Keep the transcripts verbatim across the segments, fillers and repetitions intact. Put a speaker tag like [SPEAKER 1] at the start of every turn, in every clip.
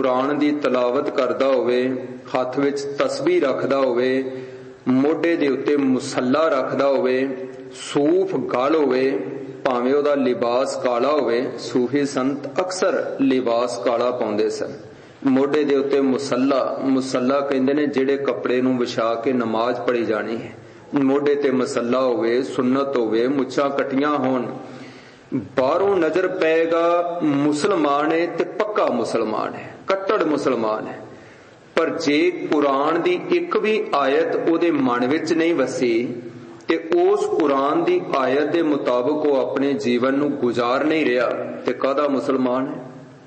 [SPEAKER 1] कुरान दी तलावत करदा होवे, हथ विच तस्बीह रखदा होवे, मोढे दे उत्ते मुसल्ला रखदा होवे, सूफ गल होवे, भावें ओहदा लिबास काला होवे। सूफी संत अक्सर लिबास काला पाउंदे सन। मोढे दे उत्ते मुसल्ला, मुसल्ला कहंदे ने जिहड़े कपड़े नूं विछा के नमाज पढ़ी जानी है। मोढे ते मसल्ला होवे, सुन्नत होवे, मुच्छां कटियां होण, बाहरों नजर पेगा मुसलमान है ते पक्का मुसलमान है, कट्टड़ मुसलमान है। पर जे कुरान दी एक भी आयत उहदे मन विच नहीं वसी ते उस कुरान दी आयत दे मुताबिक वो अपने जीवन नूं गुजार नहीं रहा ते काहदा मुसलमान है।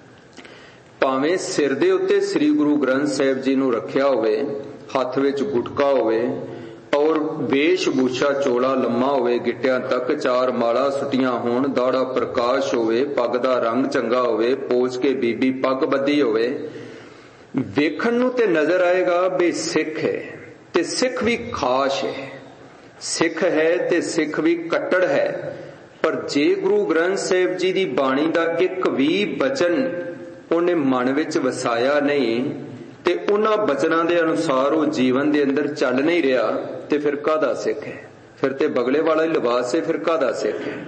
[SPEAKER 1] भावें सिर दे उत्ते श्री गुरु ग्रंथ साहिब जी नूं रखिया होवे, हथ विच गुटका होवे और वेशभूषा चोला लम्मा होवे, गिट्टियां तक चार माला सुटियां होण, दाड़ा प्रकाश होवे, पग दा रंग चंगा होवे, पोच के बीबी पग बद्धी होवे, वेखण नूं ते नजर आएगा भी सिख है ते सिख भी खास है, सिख है ते सिख भी कट्टड़ है। पर जे गुरु ग्रंथ साहिब जी दी बाणी दा एक भी बचन उन्हें मन विच वसाया नहीं ते उन्हां बचनां दे अनुसार वो जीवन दे अंदर चल नहीं रहा ते फिर काहदा सिख है? फिर ते बगले वाला ही लिबास है, फिर काहदा सिख है?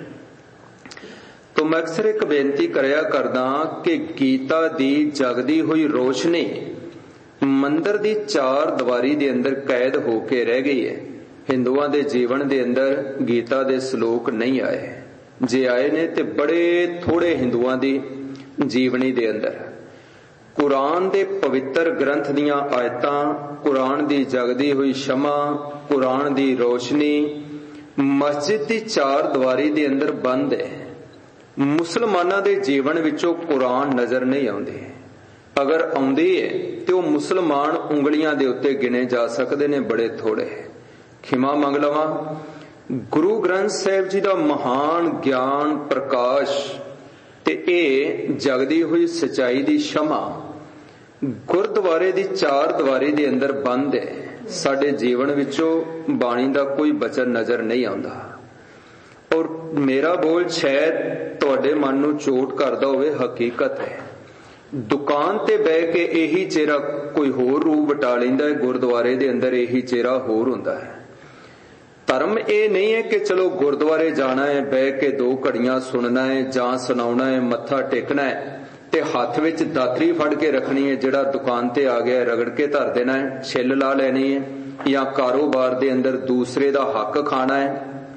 [SPEAKER 1] तो मैं अक्सर एक बेनती करया करदा कि गीता दी जगदी हुई रोशनी मंदिर दी चार दीवारी दे अंदर कैद होके रह गई है। हिंदुआं दे जीवन दे अंदर गीता दे श्लोक नहीं आए, जे आए ने ते बड़े थोड़े हिंदुआं दी जीवनी दे अंदर। कुरान दे पवित्र ग्रंथ दियां आयतां, कुरान दी जगदी हुई शमा, कुरान दी रोशनी मस्जिद दी चार दीवारी दे अंदर बंद है। मुसलमानां दे जीवन विचों कुरान नजर नहीं आउंदी। अगर आउंदी है ते वो मुसलमान उंगलियां दे उत्ते गिने जा सकदे ने, बड़े थोड़े। खिमा मंग लवां, गुरु ग्रंथ साहिब जी दा महान ज्ञान प्रकाश ते ए जगदी हुई सच्चाई दी शमा गुरद्वारे दी चार दीवारी दे अंदर बंद है। साडे जीवन विचों बाणी दा कोई बचन नजर नहीं आउंदा। और मेरा बोल शायद तुहाडे मन नूं चोट करदा होवे, हकीकत है। दुकान ते बह के यही चेहरा कोई होर रूप वटा लैंदा है, गुरद्वारे दे अंदर यही चेहरा होर हुंदा है। धर्म ये नहीं है कि चलो गुरद्वारे जाना है, बह के दो घड़ियां सुनना है, जां सुनाउणा है, मत्था टेकना है ते हाथ विच दातरी फड़ के रखनी है, जिहड़ा दुकान ते आ गया रगड़ के धर देना है, छिल ला लेनी है, या कारोबार दे अंदर दूसरे दा हक खाना है,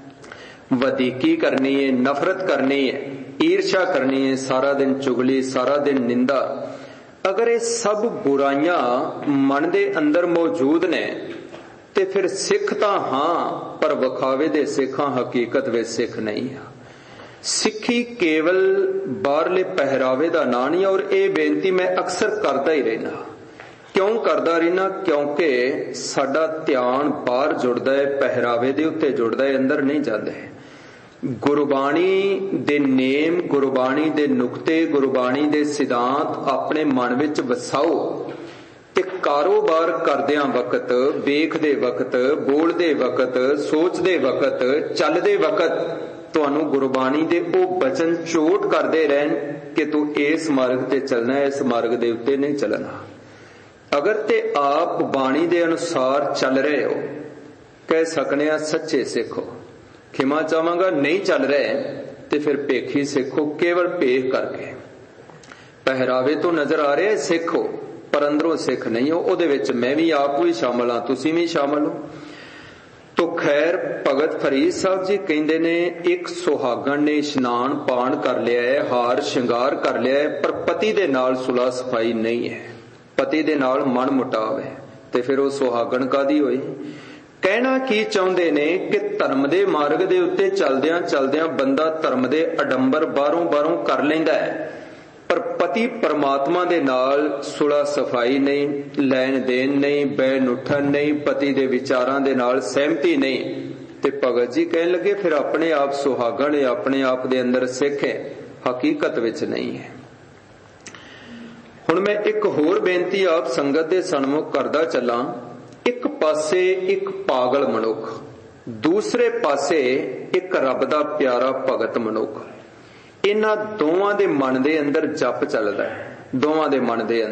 [SPEAKER 1] वधीकी करनी है, नफरत करनी है, ईर्ष्या करनी है, सारा दिन चुगली, सारा दिन निंदा। अगर ये सब बुराइयां मन दे अंदर मौजूद ने ते फिर सिख तां हां, पर विखावे दे सिख हां, हकीकत विच सिख नहीं है। सिखी केवल बाहरले पहरावे दा नां नहीं। और ये बेनती मैं अक्सर करदा ही रहना। क्यों करदा रहना? क्योंकि साडा ध्यान बाहर जुड़दा है, पहरावे दे उत्ते जुड़दा है, अंदर नहीं जांदा है। गुरबाणी दे नेम, गुरबाणी दे नुक्ते, गुरबाणी दे सिद्धांत अपने मन विच वसाओ ते कारोबार करदियां वक्त, वेखदे वक्त, बोलदे वक्त, सोचदे वक्त, चलदे वक्त तुहानू गुरबाणी दे ओ बचन चोट करदे रहन कि तू इस मार्ग ते चलना है, इस मार्ग दे उत्ते नहीं चलना। अगर ते आप बाणी दे अनुसार चल रहे हो, कह सकने आ सच्चे सिख हो। खिमा चाहांगा नहीं चल रहे ते फिर भेखी सिख हो, केवल भेख करके। पहरावे तो नजर आ रहे सिख हो, पर अंदरों सिख नहीं हो। उहदे विच मैं भी आप भी शामिल हाँ, तुसीं भी शामिल हो। तो खैर भगत फरीद साहब जी कहंदे ने, एक सुहागण ने इशनान पान कर लिया है, हार श्रृंगार कर लिया है, पर पति दे नाल सुलह सफाई नहीं है, पति दे नाल मन मुटाव है, ते फिर वो सुहागण कादी होई? कहना की चाहुंदे ने कि धर्म दे मार्ग दे उत्ते चलदियां चलदियां बंदा धर्म दे अडंबर बाहरों बाहरों कर लैंदा है, पर पति परमात्मा दे नाल सुलह सफाई नहीं, लैन देन नहीं, बैन उठन नहीं, पति दे विचारां दे नाल सहमति नहीं। ते भगत जी कहन लगे फिर अपने आप सुहागण है, अपने आप दे अंदर सिख है, हकीकत विच नहीं है। हुण मैं एक होर बेनती आप संगत दे सन्मुख करदा चलां। एक पासे एक पागल मनुख, दूसरे पासे एक रब दा प्यारा भगत मनुख। इन्हां दोवां दे मन दे अंदर जप चलदा है, दोवां दे मन दे अंदर